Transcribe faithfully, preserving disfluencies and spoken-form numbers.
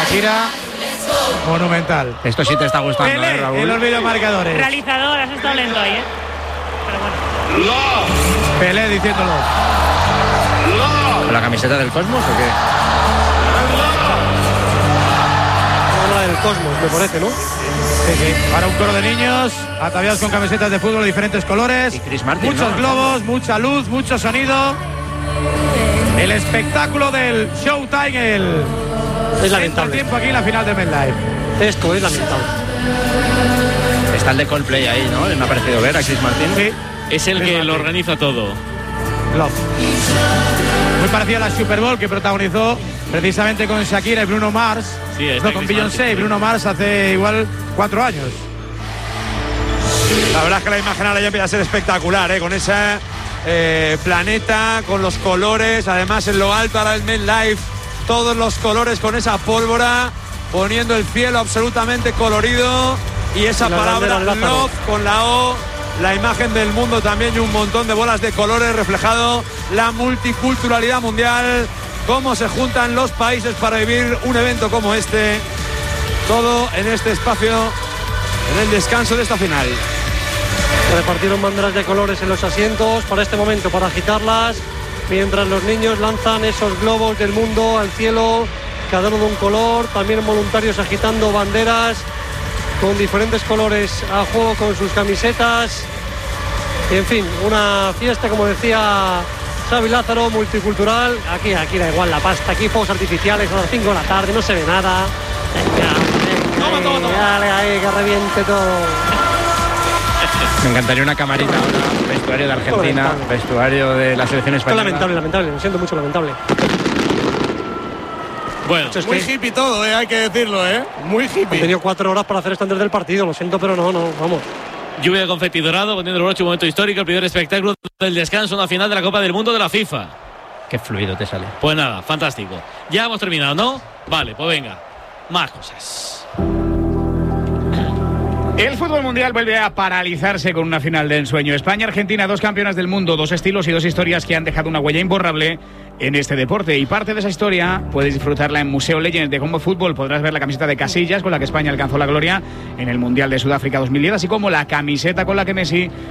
Shakira, monumental. Esto sí te está gustando, Pelé, ¿eh, Raúl? en los videomarcadores. Realizador, has estado lento ahí, ¿eh? Pero bueno. Pelé diciéndolo. ¿Con la camiseta del Cosmos o qué? La del Cosmos, me parece, ¿no? Sí, sí. Para un coro de niños, ataviados con camisetas de fútbol de diferentes colores. Y Chris Martin, muchos ¿no? globos, mucha luz, mucho sonido. El espectáculo del Showtime, el Es lamentable. tiempo aquí en la final de MetLife. Esto es lamentable. Está el de Coldplay ahí, ¿no? Me ha parecido ver a Chris Martin. Sí. Es el Chris que Martin. lo organiza todo. Love. Muy parecido a la Super Bowl que protagonizó precisamente con Shakira y Bruno Mars. Sí, está no, con Chris Beyoncé Martin, y Bruno Mars hace igual cuatro años. La verdad es que la imagen ahora ya empieza a ser espectacular, ¿eh? Con ese eh, planeta, con los colores, además en lo alto ahora el MetLife, todos los colores con esa pólvora, poniendo el cielo absolutamente colorido y esa Y la palabra bandera del Lázaro. love con la O, la imagen del mundo también y un montón de bolas de colores reflejado, la multiculturalidad mundial, cómo se juntan los países para vivir un evento como este, todo en este espacio, en el descanso de esta final. Repartieron banderas de colores en los asientos para este momento, para agitarlas, mientras los niños lanzan esos globos del mundo al cielo, cada uno de un color, también voluntarios agitando banderas con diferentes colores a juego con sus camisetas. Y en fin, una fiesta, como decía Xavi Lázaro, multicultural. Aquí, aquí da igual la pasta, aquí fuegos artificiales a las cinco de la tarde, no se ve nada. Venga, venga, Toma, toma, toma. dale ahí, que reviente todo. Me encantaría una camarita ahora. Vestuario de Argentina, Lamentable. vestuario de la selección Esto es española. lamentable, lamentable, lo siento mucho, lamentable. Bueno, Es Muy que hippie todo, ¿eh? Hay que decirlo, ¿eh? Muy he hippie. tenido cuatro horas para hacer esto antes del partido, lo siento, pero no, no, vamos. lluvia de confeti dorado, poniendo el broche, un momento histórico, el primer espectáculo del descanso, una final de la Copa del Mundo de la FIFA. Qué fluido te sale. Pues nada, fantástico. Ya hemos terminado, ¿no? Vale, pues venga, más cosas. El fútbol mundial vuelve a paralizarse con una final de ensueño. España-Argentina, dos campeonas del mundo, dos estilos y dos historias que han dejado una huella imborrable en este deporte. Y parte de esa historia puedes disfrutarla en Museo Legends de Combo Fútbol. Podrás ver la camiseta de Casillas con la que España alcanzó la gloria en el Mundial de Sudáfrica dos mil diez, así como la camiseta con la que Messi